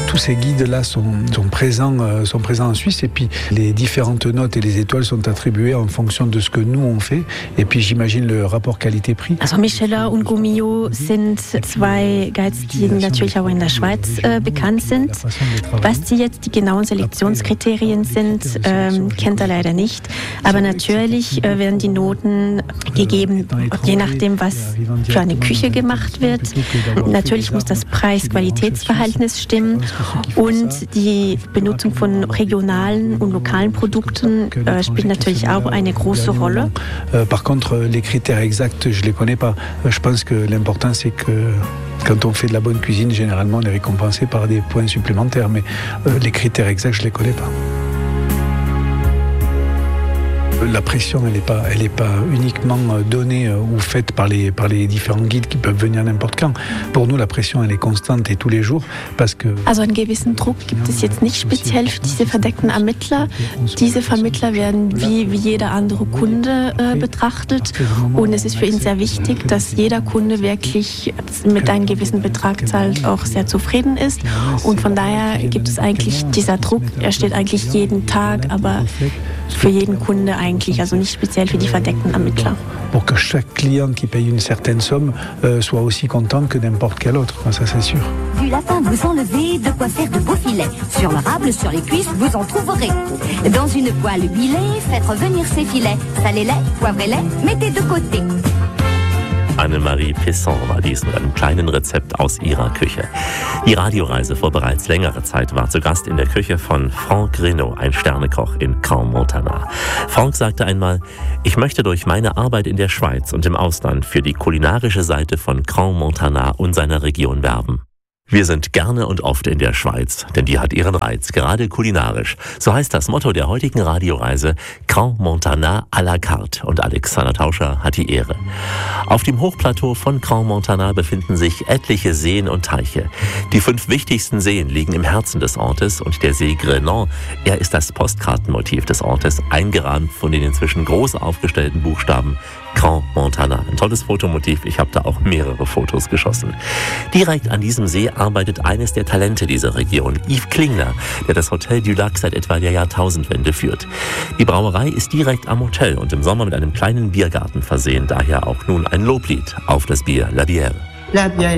tous ces guides-là sont présents en Suisse, et puis les différentes notes et les étoiles sont attribuées en fonction de ce que nous on fait, et puis j'imagine le rapport qualité-prix. Also Micheler und Gomio sind zwei Guides, die natürlich auch in der Schweiz bekannt sind. Was jetzt die genauen Selektionskriterien sind, kennt er leider nicht. Aber natürlich werden die Noten gegeben, je nachdem, was für eine Küche gemacht wird. Natürlich muss das Preis-Qualitätsverhältnis stimmen und die Benutzung von regionalen und lokalen Produkten spielt natürlich auch eine große Rolle. Par contre, les critères exacts, je les connais pas. Je pense que l'important, c'est que quand on fait de la bonne cuisine, généralement, on est récompensé par des points supplémentaires. Mais les critères exacts, je les connais pas. La pression, elle est pas uniquement donnée ou faite par les différents guides qui peuvent venir n'importe quand. Pour nous, la pression, elle est constante et tous les jours, parce que... Also einen gewissen Druck gibt es jetzt nicht speziell für diese verdeckten Ermittler. Diese Vermittler werden wie jeder andere Kunde betrachtet, und es ist für ihn sehr wichtig, dass jeder Kunde wirklich mit einem gewissen Betrag zahlt, auch sehr zufrieden ist, und von daher gibt es eigentlich dieser Druck, er steht eigentlich jeden Tag, aber für jeden Kunde eigentlich, also nicht speziell für die verdeckten Ermittler. Pour que chaque client qui paye une certaine somme soit aussi content que n'importe quel autre, ça c'est sûr. Du lapin vous enlevez, de quoi faire de beaux filets. Sur le rable, sur les cuisses, vous en trouverez. Dans une poêle huilée, faites revenir ces filets. Salez-les, poivrez-les, mettez de côté. Annemarie Pesson war dies mit einem kleinen Rezept aus ihrer Küche. Die Radioreise vor bereits längerer Zeit war zu Gast in der Küche von Franck Reynaud, ein Sternekoch in Crans-Montana. Franck sagte einmal: Ich möchte durch meine Arbeit in der Schweiz und im Ausland für die kulinarische Seite von Crans-Montana und seiner Region werben. Wir sind gerne und oft in der Schweiz, denn die hat ihren Reiz, gerade kulinarisch. So heißt das Motto der heutigen Radioreise: Crans-Montana à la carte. Und Alexander Tauscher hat die Ehre. Auf dem Hochplateau von Crans-Montana befinden sich etliche Seen und Teiche. Die 5 wichtigsten Seen liegen im Herzen des Ortes, und der See Grenan, er ist das Postkartenmotiv des Ortes, eingerahmt von den inzwischen groß aufgestellten Buchstaben Crans-Montana. Ein tolles Fotomotiv, ich habe da auch mehrere Fotos geschossen. Direkt an diesem See arbeitet eines der Talente dieser Region, Yves Klingler, der das Hotel du Lac seit etwa der Jahrtausendwende führt. Die Brauerei ist direkt am Hotel und im Sommer mit einem kleinen Biergarten versehen, daher auch nun ein Loblied auf das Bier La Bière. La bière